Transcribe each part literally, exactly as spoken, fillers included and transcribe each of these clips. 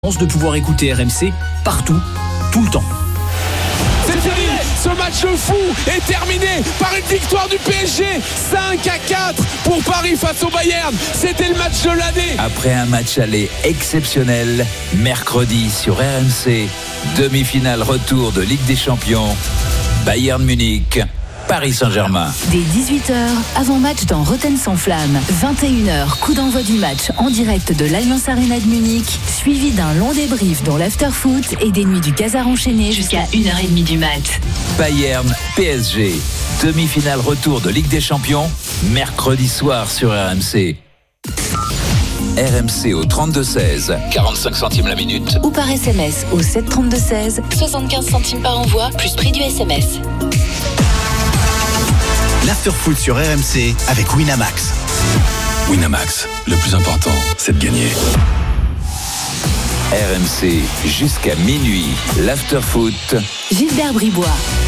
de pouvoir écouter R M C partout, tout le temps. C'est fini, ce match fou est terminé par une victoire du P S G, cinq à quatre pour Paris face au Bayern. C'était le match de l'année. Après un match aller exceptionnel, mercredi sur R M C, demi-finale retour de Ligue des Champions, Bayern Munich, Paris Saint-Germain. Dès dix-huit heures, avant-match dans Rotten sans flamme. vingt et une heures, coup d'envoi du match en direct de l'Allianz Arena de Munich, suivi d'un long débrief dans l'after-foot et des nuits du Casar enchaîné jusqu'à une heure trente du mat. Bayern P S G, demi-finale retour de Ligue des Champions, mercredi soir sur R M C. R M C au trente-deux seize, quarante-cinq centimes la minute. Ou par S M S au sept trente-deux seize, soixante-quinze centimes par envoi, plus prix du S M S. L'after-foot sur R M C avec Winamax. Winamax, le plus important, c'est de gagner. R M C jusqu'à minuit, l'after-foot. Gilbert Bribois.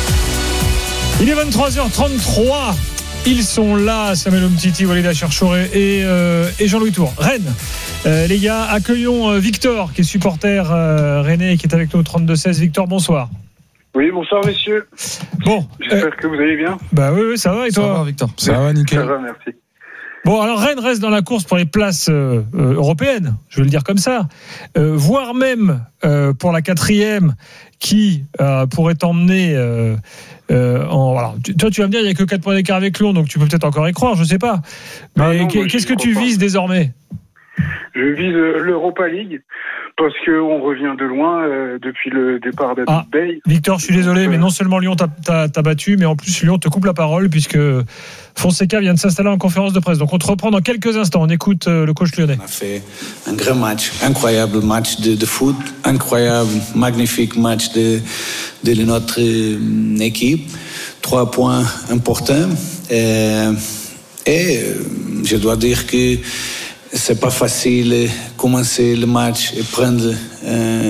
Il est vingt-trois heures trente-trois. Ils sont là, Samuel Umtiti, Walid Acharchouré et, euh, et Jean-Louis Tour. Rennes, euh, les gars, accueillons euh, Victor, qui est supporter euh, rennais et qui est avec nous au trente-deux seize. Victor, bonsoir. Oui, bonsoir messieurs. Bon, j'espère euh, que vous allez bien. Bah oui, oui, ça va et toi? Ça va, Victor. Ça va, nickel. Ça va, merci. Bon, alors Rennes reste dans la course pour les places euh, euh, européennes, je vais le dire comme ça, euh, voire même euh, pour la quatrième qui euh, pourrait t'emmener euh, euh, en. Alors, tu, toi, tu vas me dire, il n'y a que quatre points d'écart avec Lyon, donc tu peux peut-être encore y croire, je sais pas. Mais ah non, qu'est- moi, qu'est-ce que tu pas. vises désormais? Je vise l'Europa League parce qu'on revient de loin euh, depuis le départ d'Abid Ah, Bey. Victor, je suis désolé, Donc, mais euh... non seulement Lyon t'a, t'a, t'a battu, mais en plus Lyon te coupe la parole puisque Fonseca vient de s'installer en conférence de presse. Donc on te reprend dans quelques instants. On écoute euh, le coach lyonnais. On a fait un grand match, incroyable match de, de foot, incroyable, magnifique match de, de notre euh, équipe. Trois points importants. Et, et je dois dire que c'est pas facile de commencer le match et prendre euh,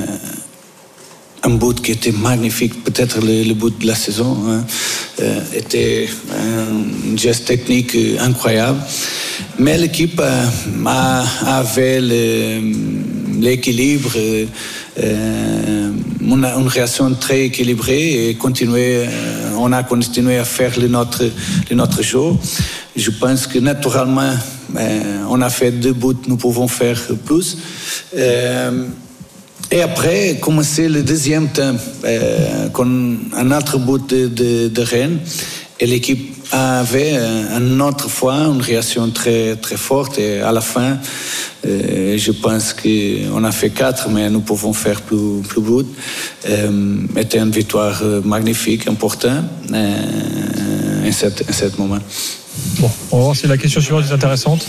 un but qui était magnifique, peut-être le, le but de la saison. Hein. Euh, était un geste technique incroyable. Mais l'équipe a, avait le, l'équilibre, euh, une, une réaction très équilibrée et continuer, on a continué à faire le notre, le notre jeu. Je pense que naturellement, euh, on a fait deux buts, nous pouvons faire plus. Euh, et après, commencer le deuxième temps, euh, con un autre but de, de, de Rennes. Et l'équipe avait euh, une autre fois une réaction très, très forte. Et à la fin, euh, je pense qu'on a fait quatre, mais nous pouvons faire plus, plus buts. Euh, c'était une victoire magnifique, importante, euh, en ce moment. Bon, on va voir si la question suivante est intéressante.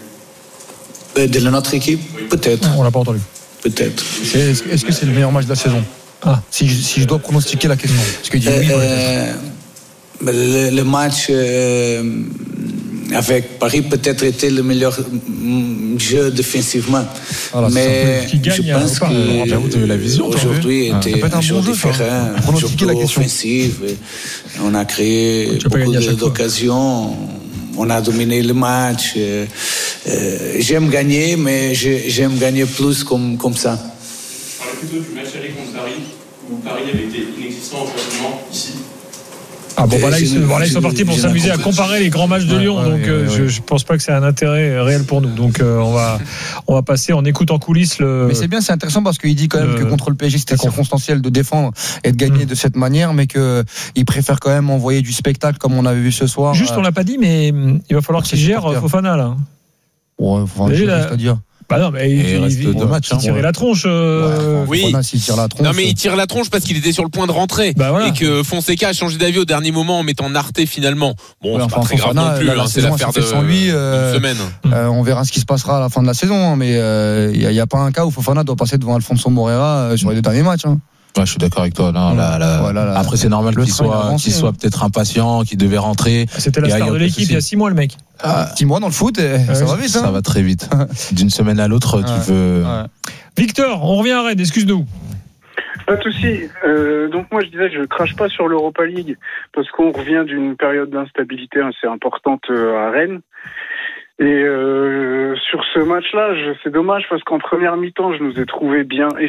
De notre équipe, peut-être. On l'a pas entendu. Peut-être. C'est, est-ce que c'est le meilleur match de la saison? Ah. Si, je, si je dois pronostiquer la question. Parce qu'il dit oui. Euh, le, le match euh, avec Paris peut-être était le meilleur jeu défensivement. Voilà, mais qui gagne, je pense qu'aujourd'hui était un jeu différent, un jeu plus offensif. On a créé beaucoup d'occasions. On a dominé le match. Euh, euh, j'aime gagner, mais j'aime gagner plus comme, comme ça. On parle plutôt du match aller contre Paris, où Paris avait été inexistant offensivement ici. Ah bon, bah là, ils, se, voilà, ils sont partis pour s'amuser à comparer les grands matchs de ouais, Lyon, ouais, donc ouais, euh, ouais. je, je pense pas que c'est un intérêt réel pour nous. Donc euh, on va on va passer, on écoute en coulisses le. Mais c'est bien, c'est intéressant parce qu'il dit quand même le, que contre le P S G c'était circonstanciel de défendre et de gagner mmh. de cette manière, mais que il préfère quand même envoyer du spectacle comme on avait vu ce soir. Juste, on l'a pas dit, mais il va falloir qu'il gère Fofana là. Ouais, enfin, c'est-à-dire. Bah non, mais il, il reste il, deux matchs. Il hein, tirait ouais. la tronche. Euh... Oui. Fofana, s'il tire la tronche. Non, mais il tire la tronche parce qu'il était sur le point de rentrer. Bah voilà. Et que Fonseca a changé d'avis au dernier moment en mettant Narté finalement. Bon, ouais, c'est enfin, pas très Fofana, grave non plus. là, hein, c'est l'affaire de sans lui, euh, une semaine. Euh, on verra ce qui se passera à la fin de la saison. Hein, mais il euh, n'y a, a pas un cas où Fofana doit passer devant Alfonso Moreira euh, sur les deux derniers matchs. Hein. Ouais, je suis d'accord avec toi. Là, là, là, ouais, là, là, après, c'est normal qu'il soit, avancé, qu'il soit hein. peut-être impatient, qu'il devait rentrer. C'était la star de l'équipe il y a six mois, le mec. Ah, six mois dans le foot, et ouais, ça va vite. Ça hein. va très vite. D'une semaine à l'autre, ouais. tu veux. Ouais. Victor, on revient à Rennes, excuse-nous. Pas de souci. Euh, donc moi je disais, je crache pas sur l'Europa League parce qu'on revient d'une période d'instabilité assez importante à Rennes. Et euh, sur ce match-là, je, c'est dommage parce qu'en première mi-temps, je nous ai trouvé bien